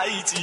代志。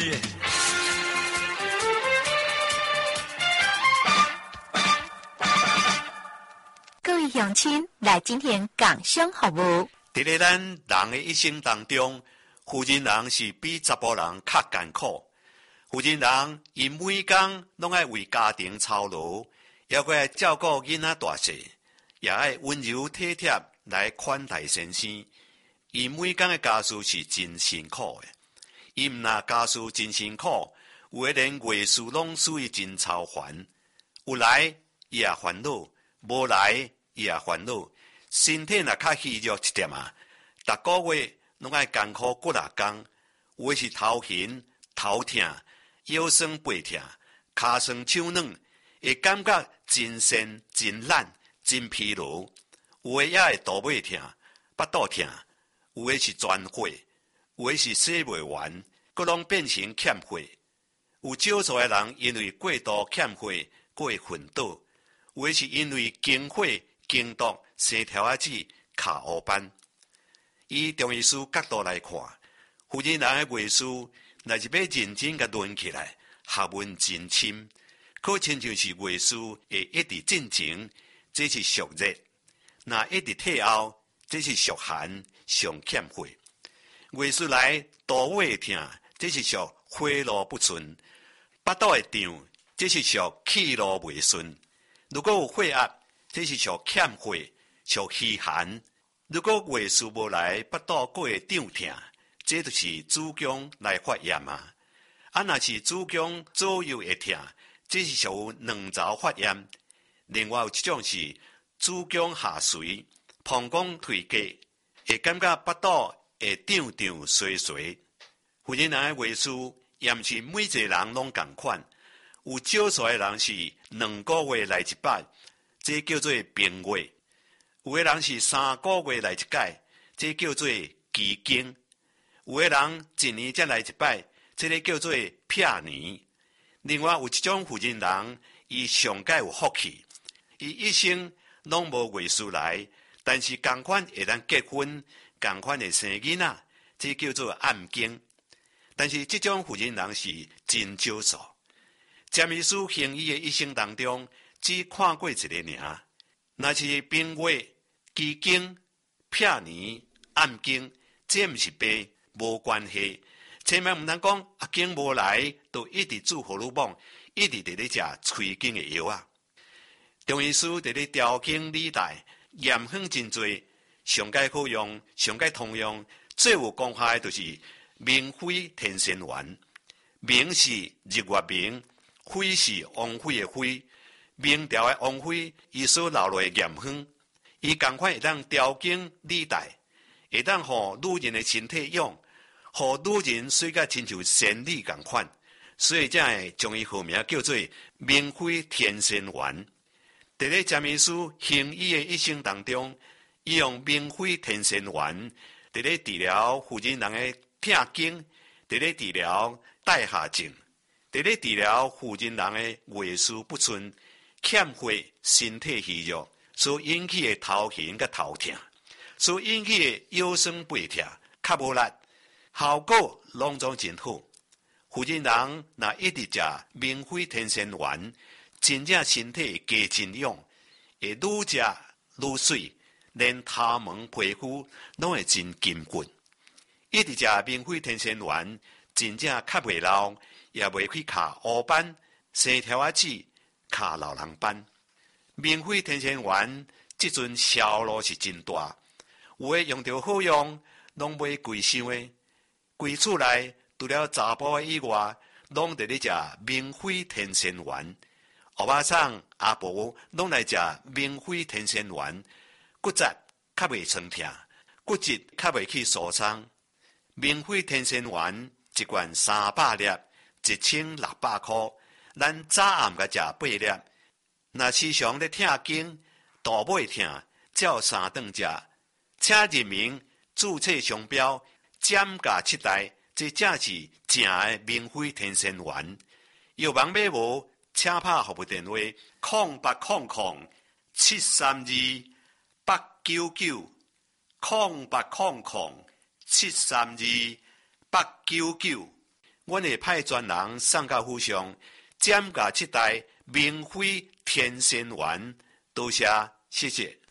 各位乡亲来进行共享服务。 伫咱人的一生当中，妇人人是比查甫人较艰苦。妇人人伊每工拢爱为家庭操劳，也搁爱照顾囡仔大细，也爱温柔体贴来款待先生。伊每工的家事是真辛苦的。伊毋若家事真辛苦，有诶连月事拢属于真操烦。有来伊也烦恼，无来伊也烦恼。身体若较虚弱一点啊，逐个月拢爱艰苦骨力工，有诶是头晕、头痛、腰酸背痛、骹酸手软，会感觉真身、真懒、真疲劳。有诶也会肚尾痛、腹肚痛，有诶是全火，有诶是洗袂完，佫拢变成欠火。有少数诶人因为过度欠火，佫会昏倒；有诶是因为经火、经毒。生条仔子卡黑斑，以中医师角度来看，妇人人的月事，若是要认真甲论起来，学问真深，可亲像是月事会一直进前，这是属热；若一直退后，这是属寒，上欠火。月事来肚胃痛，这是属火路不顺；腹肚会胀，这是属气路未顺。如果有血压，这是属欠火。属虚寒，如果月事无来，腹肚佫会胀痛，这就是子宫来发炎啊。若是子宫左右会痛，这是属卵巢发炎。另外有一种是子宫下垂、膀胱退价，会感觉腹肚会胀胀衰衰。妇人人的月事也毋是每一个人拢同款，有少数的人是2个月来一摆，这叫做病月。有的人是3个月来一届，这叫做奇经；有的人1年才来一摆，这个叫做撇年。另外有一种妇人人，伊上界有福气，伊一生拢无月事来，但是同款会当结婚，同款会生囡仔，这叫做暗经。但是这种妇人人是真少数。占医师行医的一生当中，只看过一个尔。若是病月、奇经、撇年、暗经，这毋是病，无关系。千万毋通讲经无来，就一直煮荷尔蒙，一直伫咧食催经的药啊。中医师伫咧调经理带，验方真多，上界好用、上界通用，最有功效的就是明灰天仙丸。明是日月明，灰是王灰的灰，明朝的王灰，伊所留落的验方。伊同款会当调经理带，会当互女人的身体用，互女人水甲亲像仙女同款，所以才会将伊号名叫做明辉天仙丸。伫咧占医师行医的一生当中，伊用明辉天仙丸伫咧治疗妇人人的痛经，伫咧治疗带下症，伫咧治疗妇人人的月事不顺、欠火、身体虚弱。所引起的头晕甲头痛，所引起的腰酸背痛、较无力，效果拢总真好。妇人人若一直食明辉天仙丸，真正身体加真勇，会愈食愈水，连头毛皮肤拢会真金滚。一直食明辉天仙丸，真正较袂老，也袂去卡黑斑、生条仔子、卡老人斑。明辉天仙丸即阵销路是真大，有诶用着好用，拢买贵伤诶。规厝内除了查甫以外，拢伫咧食明辉天仙丸。欧巴桑、阿婆拢来食明辉天仙丸，骨质较袂酸痛，骨质较袂去疏松。明辉天仙丸一罐300粒，1600块，咱早暗甲食8粒。若时常咧痛经、肚尾痛，照3顿食，请认明注册商标，减价7代，这正是正的明辉天仙丸。药房买无，请拍服务电话：0800-732-899，0800-732-899。 阮会派专人送到府上，检查这台明辉天仙丸。多谢，谢谢。